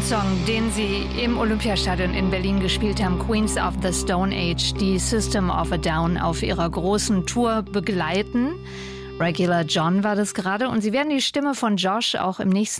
Song, den sie im Olympiastadion in Berlin gespielt haben, Queens of the Stone Age, die System of a Down auf ihrer großen Tour begleiten. Regular John war das gerade und sie werden die Stimme von Josh auch im nächsten